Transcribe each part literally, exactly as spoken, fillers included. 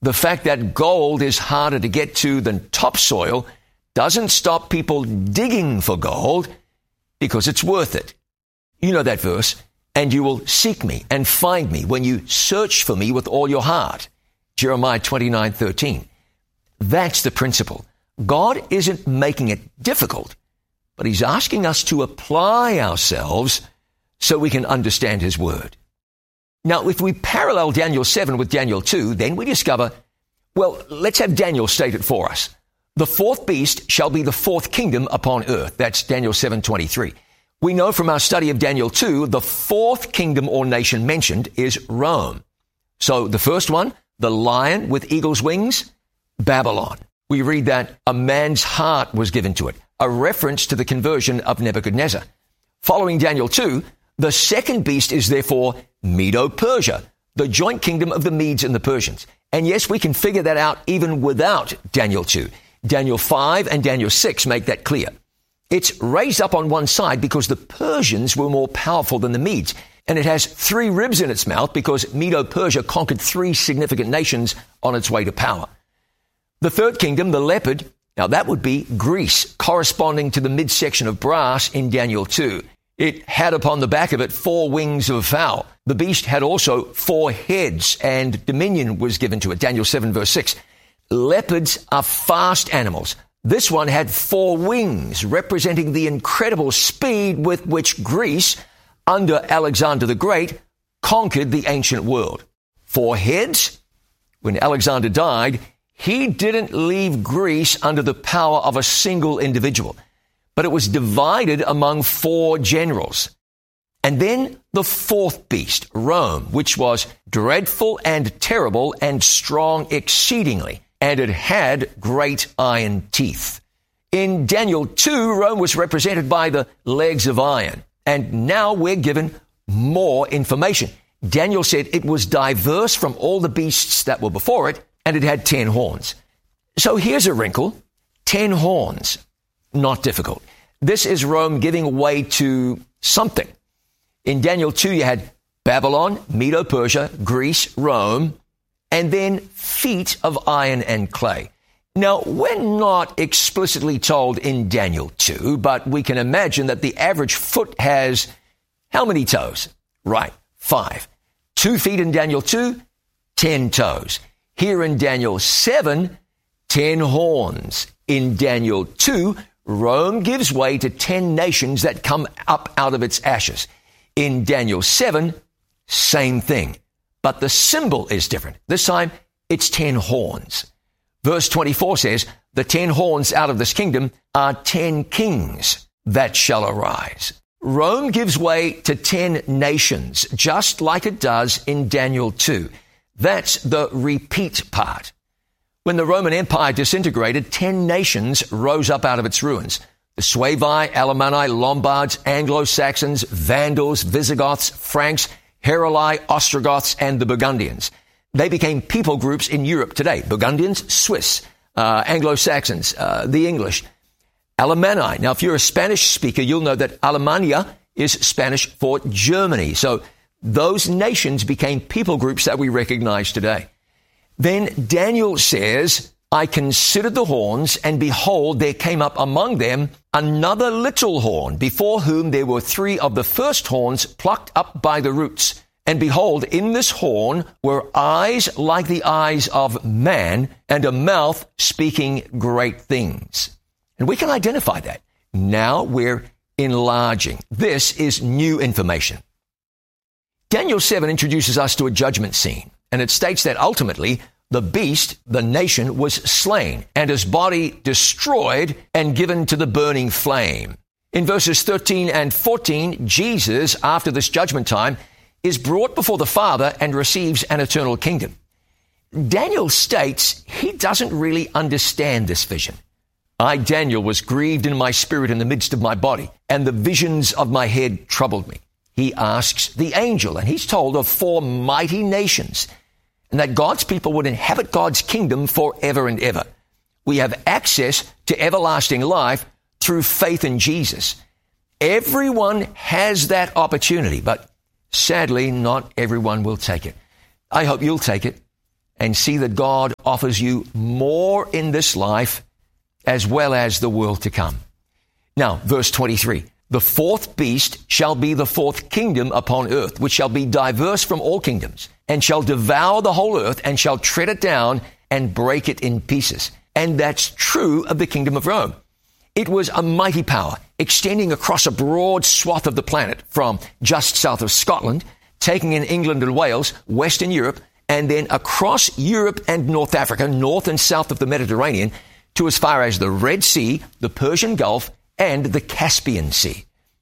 The fact that gold is harder to get to than topsoil doesn't stop people digging for gold because it's worth it. You know that verse, and you will seek me and find me when you search for me with all your heart. Jeremiah twenty-nine thirteen. That's the principle. God isn't making it difficult, but he's asking us to apply ourselves so we can understand his word. Now, if we parallel Daniel seven with Daniel two, then we discover, well, let's have Daniel state it for us. The fourth beast shall be the fourth kingdom upon earth. That's Daniel seven twenty-three. We know from our study of Daniel two, the fourth kingdom or nation mentioned is Rome. So the first one, the lion with eagle's wings, Babylon. We read that a man's heart was given to it, a reference to the conversion of Nebuchadnezzar. Following Daniel two, the second beast is therefore Medo-Persia, the joint kingdom of the Medes and the Persians. And yes, we can figure that out even without Daniel two. Daniel five and Daniel six make that clear. It's raised up on one side because the Persians were more powerful than the Medes. And it has three ribs in its mouth because Medo-Persia conquered three significant nations on its way to power. The third kingdom, the leopard, now that would be Greece, corresponding to the midsection of brass in Daniel two. It had upon the back of it four wings of a fowl. The beast had also four heads, and dominion was given to it. Daniel seven verse six. Leopards are fast animals. This one had four wings, representing the incredible speed with which Greece, under Alexander the Great, conquered the ancient world. Four heads? When Alexander died, he didn't leave Greece under the power of a single individual, but it was divided among four generals. And then the fourth beast, Rome, which was dreadful and terrible and strong exceedingly, and it had great iron teeth. In Daniel two, Rome was represented by the legs of iron, and now we're given more information. Daniel said it was diverse from all the beasts that were before it, and it had ten horns. So here's a wrinkle. Ten horns. Not difficult. This is Rome giving way to something. In Daniel two, you had Babylon, Medo-Persia, Greece, Rome, and then feet of iron and clay. Now, we're not explicitly told in Daniel two, but we can imagine that the average foot has how many toes? Right, five. Two feet in Daniel two, ten toes. Here in Daniel seven, ten horns. In Daniel two, Rome gives way to ten nations that come up out of its ashes. In Daniel seven, same thing. But the symbol is different. This time, it's ten horns. Verse twenty-four says, the ten horns out of this kingdom are ten kings that shall arise. Rome gives way to ten nations, just like it does in Daniel two. That's the repeat part. When the Roman Empire disintegrated, ten nations rose up out of its ruins. The Suevi, Alemanni, Lombards, Anglo-Saxons, Vandals, Visigoths, Franks, Heruli, Ostrogoths, and the Burgundians. They became people groups in Europe today. Burgundians, Swiss, uh, Anglo-Saxons, uh, the English. Alemanni. Now, if you're a Spanish speaker, you'll know that Alemania is Spanish for Germany. So those nations became people groups that we recognize today. Then Daniel says, I considered the horns, and behold, there came up among them another little horn, before whom there were three of the first horns plucked up by the roots. And behold, in this horn were eyes like the eyes of man, and a mouth speaking great things. And we can identify that. Now we're enlarging. This is new information. Daniel seven introduces us to a judgment scene, and it states that ultimately the beast, the nation, was slain, and his body destroyed and given to the burning flame. In verses thirteen and fourteen, Jesus, after this judgment time, is brought before the Father and receives an eternal kingdom. Daniel states he doesn't really understand this vision. I, Daniel, was grieved in my spirit in the midst of my body, and the visions of my head troubled me. He asks the angel, and he's told of four mighty nations, and that God's people would inhabit God's kingdom forever and ever. We have access to everlasting life through faith in Jesus. Everyone has that opportunity, but sadly, not everyone will take it. I hope you'll take it. and see that God offers you more in this life as well as the world to come. Now, verse twenty-three, the fourth beast shall be the fourth kingdom upon earth, which shall be diverse from all kingdoms, and shall devour the whole earth, and shall tread it down and break it in pieces. And that's true of the kingdom of Rome. It was a mighty power, extending across a broad swath of the planet from just south of Scotland, taking in England and Wales, Western Europe, and then across Europe and North Africa, north and south of the Mediterranean, to as far as the Red Sea, the Persian Gulf, and the Caspian Sea.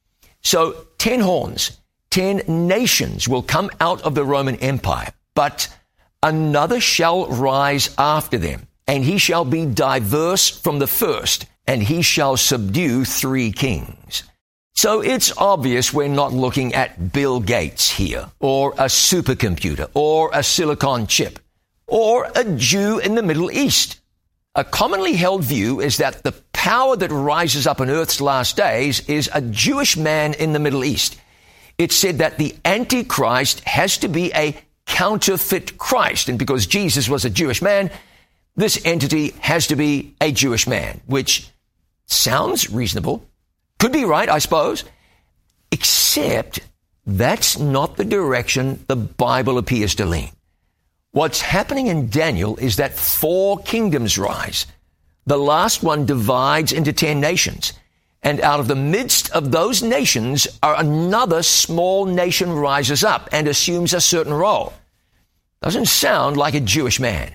So ten horns, ten nations will come out of the Roman Empire, but another shall rise after them, and he shall be diverse from the first, and he shall subdue three kings. So it's obvious we're not looking at Bill Gates here, or a supercomputer, or a silicon chip, or a Jew in the Middle East. A commonly held view is that the power that rises up in Earth's last days is a Jewish man in the Middle East. It's said that the Antichrist has to be a counterfeit Christ, and because Jesus was a Jewish man, this entity has to be a Jewish man, which sounds reasonable. Could be right, I suppose, except that's not the direction the Bible appears to lean. What's happening in Daniel is that four kingdoms rise. The last one divides into ten nations, and out of the midst of those nations, are another small nation rises up and assumes a certain role. Doesn't sound like a Jewish man.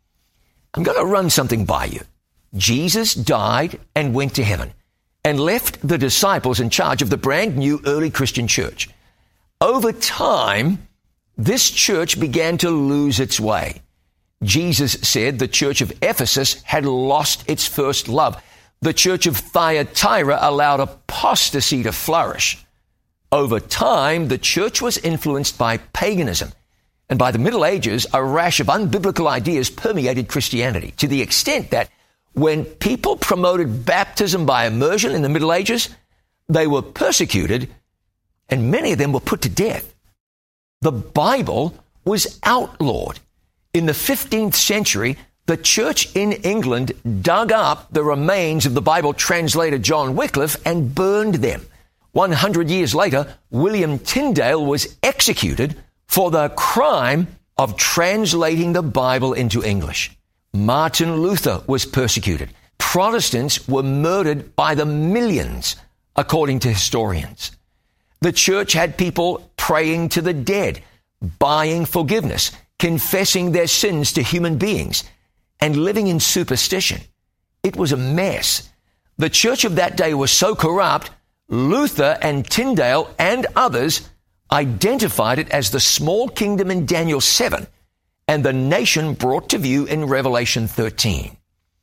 I'm going to run something by you. Jesus died and went to heaven and left the disciples in charge of the brand new early Christian church. Over time, this church began to lose its way. Jesus said the church of Ephesus had lost its first love. The church of Thyatira allowed apostasy to flourish. Over time, the church was influenced by paganism. And by the Middle Ages, a rash of unbiblical ideas permeated Christianity to the extent that when people promoted baptism by immersion in the Middle Ages, they were persecuted, and many of them were put to death. The Bible was outlawed. In the fifteenth century, the church in England dug up the remains of the Bible translator John Wycliffe and burned them. one hundred years later, William Tyndale was executed for the crime of translating the Bible into English. Martin Luther was persecuted. Protestants were murdered by the millions, according to historians. The church had people praying to the dead, buying forgiveness, confessing their sins to human beings, and living in superstition. It was a mess. The church of that day was so corrupt, Luther and Tyndale and others identified it as the small kingdom in Daniel seven, and the nation brought to view in Revelation thirteen.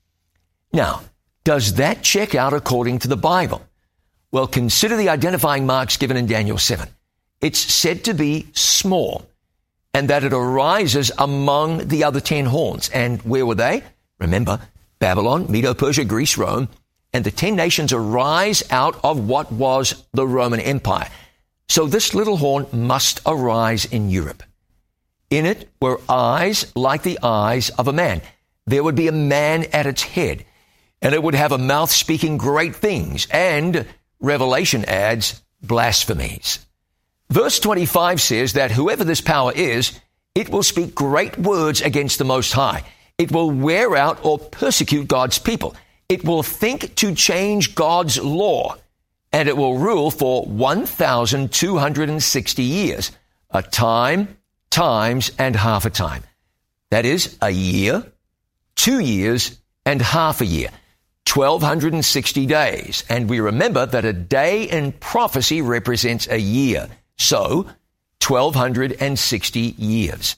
Now, does that check out according to the Bible? Well, consider the identifying marks given in Daniel seven. It's said to be small, and that it arises among the other ten horns. And where were they? Remember, Babylon, Medo-Persia, Greece, Rome, and the ten nations arise out of what was the Roman Empire. So this little horn must arise in Europe. In it were eyes like the eyes of a man. There would be a man at its head, and it would have a mouth speaking great things, and Revelation adds blasphemies. Verse twenty-five says that whoever this power is, it will speak great words against the Most High. It will wear out or persecute God's people. It will think to change God's law, and it will rule for one thousand two hundred sixty years, a time, times, and half a time. That is a year, two years, and half a year. twelve sixty days. And we remember that a day in prophecy represents a year. So, twelve sixty years.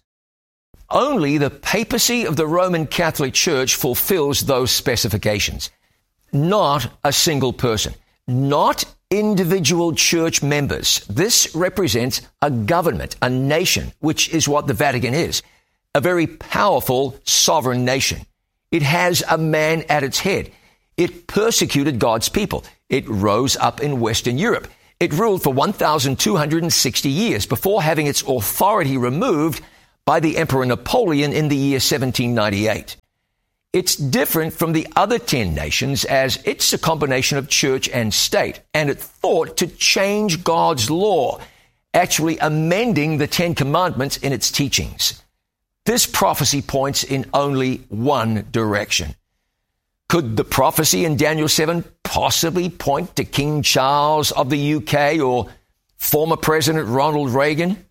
Only the papacy of the Roman Catholic Church fulfills those specifications. Not a single person. Not individual church members. This represents a government, a nation, which is what the Vatican is. A very powerful sovereign nation. It has a man at its head. It persecuted God's people. It rose up in Western Europe. It ruled for one thousand two hundred sixty years before having its authority removed by the Emperor Napoleon in the year seventeen ninety-eight. It's different from the other ten nations as it's a combination of church and state, and it thought to change God's law, actually amending the Ten Commandments in its teachings. This prophecy points in only one direction. Could the prophecy in Daniel seven possibly point to King Charles of the U K or former President Ronald Reagan?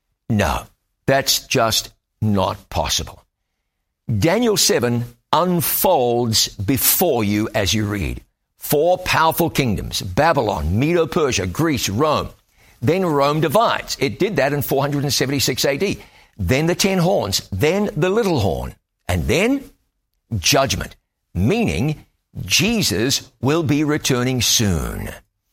No, that's just not possible. Daniel seven unfolds before you as you read. Four powerful kingdoms, Babylon, Medo-Persia, Greece, Rome. Then Rome divides. It did that in four hundred seventy-six A D. Then the ten horns, then the little horn, and then judgment, meaning Jesus will be returning soon.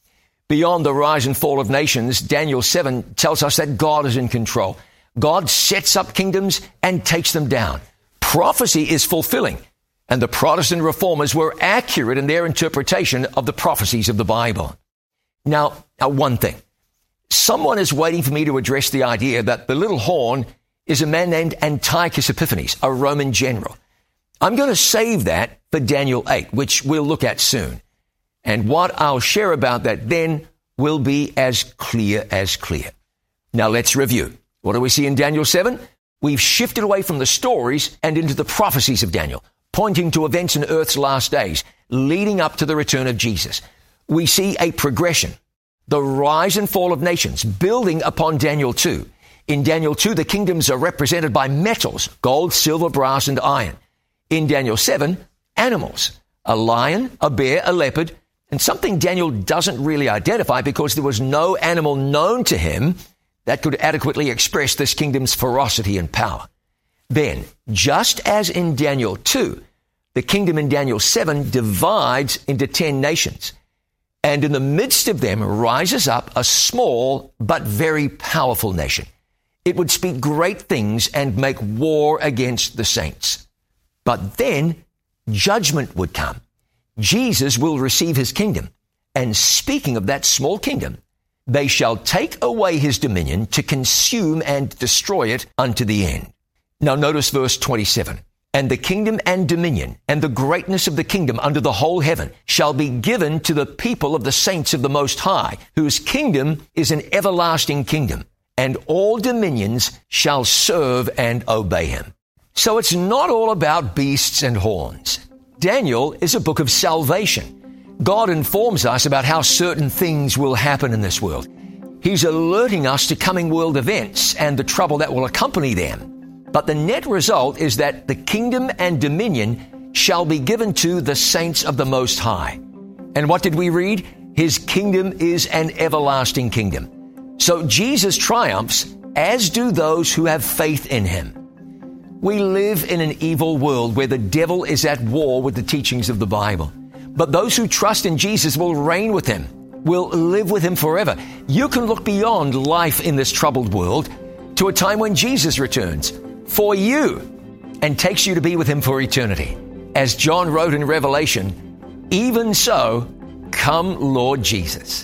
Beyond the rise and fall of nations, Daniel seven tells us that God is in control. God sets up kingdoms and takes them down. Prophecy is fulfilling, and the Protestant reformers were accurate in their interpretation of the prophecies of the Bible. Now, now one thing. Someone is waiting for me to address the idea that the little horn is a man named Antiochus Epiphanes, a Roman general. I'm going to save that for Daniel eight, which we'll look at soon. And what I'll share about that then will be as clear as clear. Now let's review. What do we see in Daniel seven? We've shifted away from the stories and into the prophecies of Daniel, pointing to events in Earth's last days, leading up to the return of Jesus. We see a progression, the rise and fall of nations, building upon Daniel two. In Daniel two, the kingdoms are represented by metals, gold, silver, brass, and iron. In Daniel seven, animals, a lion, a bear, a leopard, and something Daniel doesn't really identify because there was no animal known to him that could adequately express this kingdom's ferocity and power. Then, just as in Daniel two, the kingdom in Daniel seven divides into ten nations, and in the midst of them rises up a small but very powerful nation. It would speak great things and make war against the saints. But then judgment would come. Jesus will receive his kingdom. And speaking of that small kingdom, they shall take away his dominion to consume and destroy it unto the end. Now notice verse twenty-seven. And the kingdom and dominion and the greatness of the kingdom under the whole heaven shall be given to the people of the saints of the Most High, whose kingdom is an everlasting kingdom, and all dominions shall serve and obey him. So it's not all about beasts and horns. Daniel is a book of salvation. God informs us about how certain things will happen in this world. He's alerting us to coming world events and the trouble that will accompany them. But the net result is that the kingdom and dominion shall be given to the saints of the Most High. And what did we read? His kingdom is an everlasting kingdom. So Jesus triumphs, as do those who have faith in him. We live in an evil world where the devil is at war with the teachings of the Bible. But those who trust in Jesus will reign with him, will live with him forever. You can look beyond life in this troubled world to a time when Jesus returns for you and takes you to be with him for eternity. As John wrote in Revelation, even so, come Lord Jesus.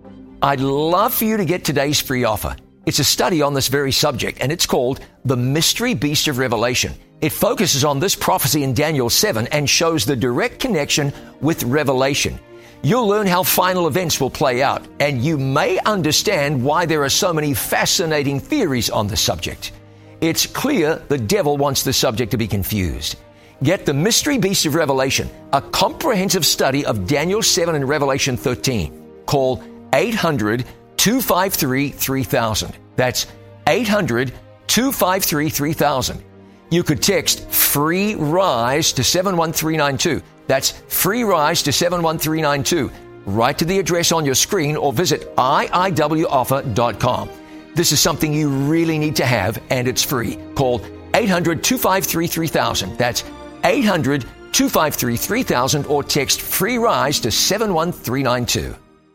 I'd love for you to get today's free offer. It's a study on this very subject, and it's called The Mystery Beast of Revelation. It focuses on this prophecy in Daniel seven and shows the direct connection with Revelation. You'll learn how final events will play out, and you may understand why there are so many fascinating theories on the subject. It's clear the devil wants the subject to be confused. Get The Mystery Beast of Revelation, a comprehensive study of Daniel seven and Revelation thirteen. Call eight hundred, two five three, three thousand. That's eight hundred, two five three, three thousand. You could text FREE RISE to seven one three nine two. That's FREE RISE to seven one three nine two. Write to the address on your screen or visit I I W offer dot com. This is something you really need to have, and it's free. Call eight hundred, two five three, three thousand. That's eight hundred, two five three, three thousand or text FREE RISE to seven one three nine two.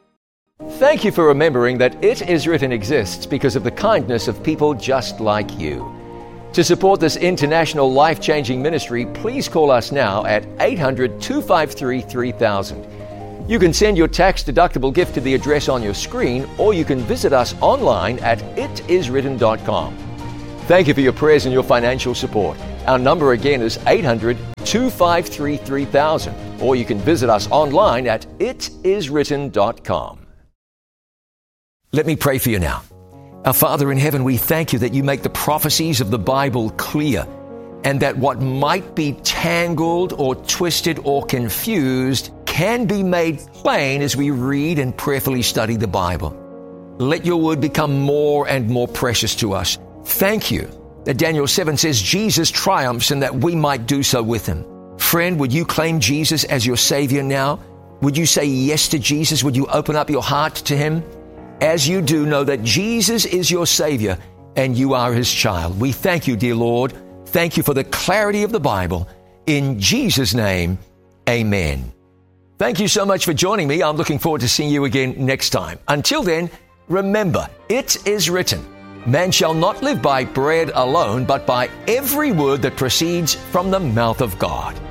Thank you for remembering that It Is Written exists because of the kindness of people just like you. To support this international life-changing ministry, please call us now at eight hundred, two five three, three thousand. You can send your tax-deductible gift to the address on your screen, or you can visit us online at it is written dot com. Thank you for your prayers and your financial support. Our number again is eight hundred, two five three, three thousand, or you can visit us online at it is written dot com. Let me pray for you now. Our Father in heaven, we thank you that you make the prophecies of the Bible clear, and that what might be tangled or twisted or confused can be made plain as we read and prayerfully study the Bible. Let your word become more and more precious to us. Thank you that Daniel seven says Jesus triumphs and that we might do so with him. Friend, would you claim Jesus as your Savior now? Would you say yes to Jesus? Would you open up your heart to him? As you do, know that Jesus is your Savior and you are his child. We thank you, dear Lord. Thank you for the clarity of the Bible. In Jesus' name, amen. Thank you so much for joining me. I'm looking forward to seeing you again next time. Until then, remember, it is written, man shall not live by bread alone, but by every word that proceeds from the mouth of God.